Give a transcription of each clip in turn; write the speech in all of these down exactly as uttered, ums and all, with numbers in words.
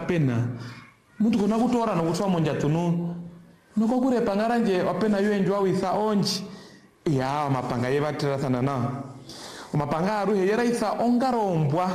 pena mtu kuna kutora nokutwa monja tunu noko kure pangaranje wapena yue njwa witha onji ya mapanga yeva tira sana na mapanga aruhe yera isa ongarombwa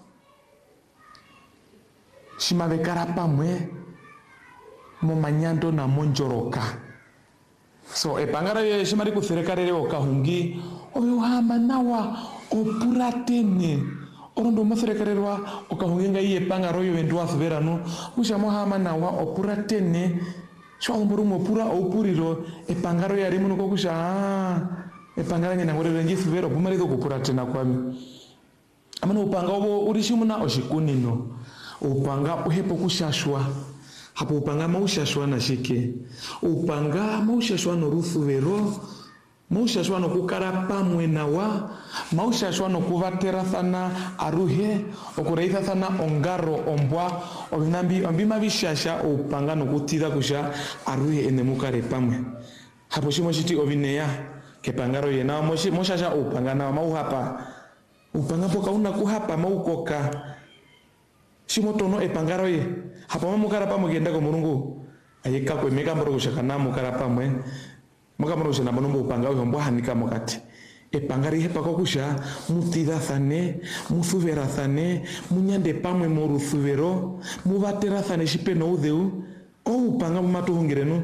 shimave karapa mwe momanyando na monjoroka so epangara ye shimari kuserekarere okahungi obe uhama nawa opuratene orondo maserekarerwa okahungi ngai epangaro yo endwa verano ushamo hama nawa opuratene shwa umburu mopura opuriro epangaro yari muno kokusha ah epangara ngena ngorere ngi vero bumari do kupuratena kwami amano upanga obo urishimuna oshikunino upanga uhepo kushashwa hapo upanga maushashwa na shike upanga maushashwa no ruthuvero maushashwa no kukarapa mwenawa maushashwa no kuvatera sana aruhe okureitha sana ongaro ombwa obinambi ombima bishasha upanga no kutida kusha aruhe ene mukare pamwe hapo shimo shiti obineya kepangaro yena moshi moshasha upanga na mauhapa upanga poka una kuhapa maukoka shimotono epangaro ye hapa mukara pamwe genda ko murungu ayeka ko meka mboro kushakana mukara pamwe muka mboro kushana bonombo upanga we mbwa hanika mukati epangari hepa ko kusha mutida thane musuvera thane munyande pamwe mu rusuvero mubatera thane shipeno udeu o upanga mumatuhungirenu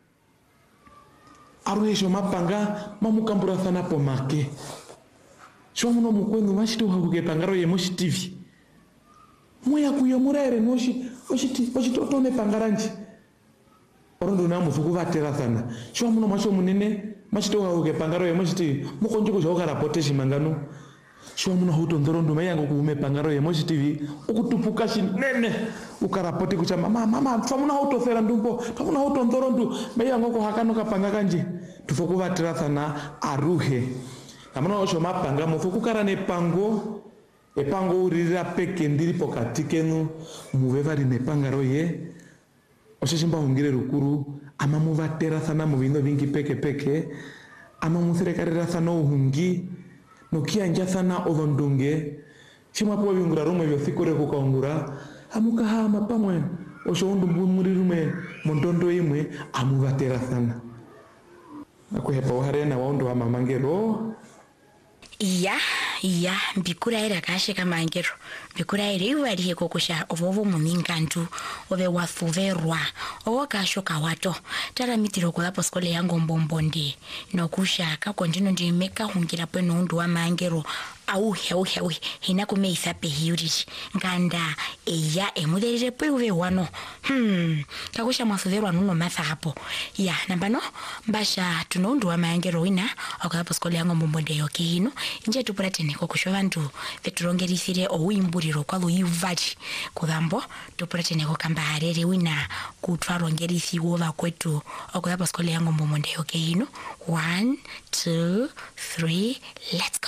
aruhesho mapanga mamukambura thana pomake shwa muno mukwengu mashito habuke pangaro ye moshi T V moya kuyomurere noshi oshiti oshitotone pangaranji orondo namu fukuvatera sana shwa muno masho munene mashito hauke pangaro ye moshiti mukonjo kujoka rapote shimangano shwa muno huto ndorondo mayango kuume pangaro ye moshi T V ukutupuka shinene ukarapote kuchama mama mama shwa muno huto fera ndumbo shwa muno huto ndorondo mayango ko hakano kapanga kanje tufukuvatera sana aruhe kamano osho mapanga mufukukarane pango epango urira peke ndiri pokati kenu muveva rine pangaro ye oshishimba hungire rukuru ama muvatera sana muvindo vingi peke peke ama muserekarera sana uhungi nokianja sana odondunge shimwa po vingura rume vyo sikure kukaungura amuka hama pamwe osho undu muri rume mondondo imwe amuvatera sana akuhepa uharena waundu wa mamangero iya iya mbikura era kashe kamangero mbikura era iwarihe kokusha ovovo mumingantu ove wathuverwa owo kasho kawato tara mitiro kulapo skole yango mbombondi nokusha kakondino ndimeka hungira peno undu wa mangero au heu heu hina kumeisa pehiri nganda eya emuderere pwe wano hmm kakusha mwathuverwa nuno matha hapo ya nambano mbasha tunondu wa mangero wina okulapo skole yango mbombondi yoke hino nje tupuratene kokusho vantu veturongerisire ouimburiro kwalo yuvati kudambo tupuratene kokamba harere wina kutwarongerisi wova kwetu okulapo skole yango mbombondi yoke hino one two three let's go.